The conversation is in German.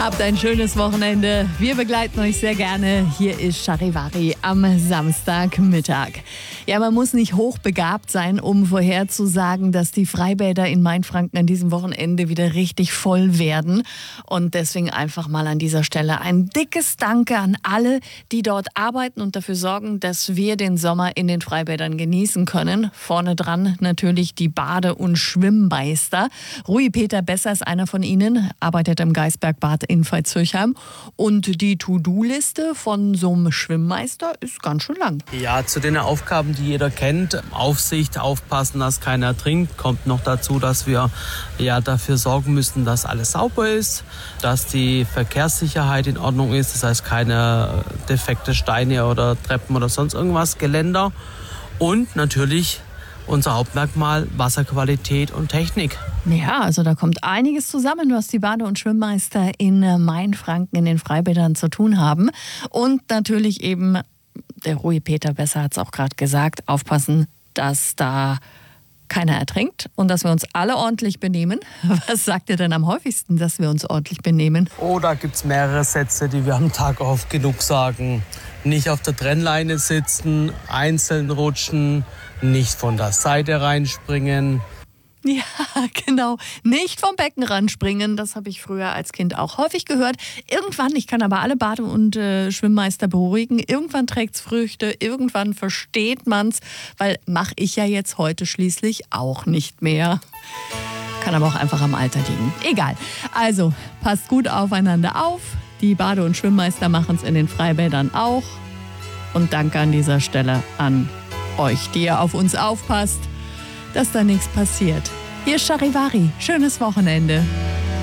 Habt ein schönes Wochenende. Wir begleiten euch sehr gerne. Hier ist Charivari am Samstagmittag. Ja, man muss nicht hochbegabt sein, um vorherzusagen, dass die Freibäder in Mainfranken an diesem Wochenende wieder richtig voll werden. Und deswegen einfach mal an dieser Stelle ein dickes Danke an alle, die dort arbeiten und dafür sorgen, dass wir den Sommer in den Freibädern genießen können. Vorne dran natürlich die Bade- und Schwimmmeister. Rui-Peter Besser ist einer von ihnen, arbeitet im Geisbergbad in Veitshöchheim. Und die To-Do-Liste von so einem Schwimmmeister ist ganz schön lang. Ja, zu den Aufgaben, die jeder kennt, Aufsicht, aufpassen, dass keiner ertrinkt, kommt noch dazu, dass wir dafür sorgen müssen, dass alles sauber ist, dass die Verkehrssicherheit in Ordnung ist, das heißt keine defekte Steine oder Treppen oder sonst irgendwas, Geländer und natürlich unser Hauptmerkmal Wasserqualität und Technik. Ja, also da kommt einiges zusammen, was die Bade- und Schwimmmeister in Mainfranken in den Freibädern zu tun haben. Und natürlich eben, der Rui-Peter Besser hat es auch gerade gesagt, aufpassen, dass da keiner ertrinkt und dass wir uns alle ordentlich benehmen. Was sagt ihr denn am häufigsten, dass wir uns ordentlich benehmen? Oh, da gibt es mehrere Sätze, die wir am Tag oft genug sagen. Nicht auf der Trennleine sitzen, einzeln rutschen, nicht von der Seite reinspringen. Ja, genau. Nicht vom Beckenrand springen. Das habe ich früher als Kind auch häufig gehört. Irgendwann, ich kann aber alle Bade- und Schwimmmeister beruhigen, irgendwann trägt's Früchte, irgendwann versteht man's, weil mache ich ja jetzt heute schließlich auch nicht mehr. Kann aber auch einfach am Alter liegen. Egal. Also, passt gut aufeinander auf. Die Bade- und Schwimmmeister machen's in den Freibädern auch. Und danke an dieser Stelle an euch, die ihr auf uns aufpasst, dass da nichts passiert. Hier ist Charivari. Schönes Wochenende.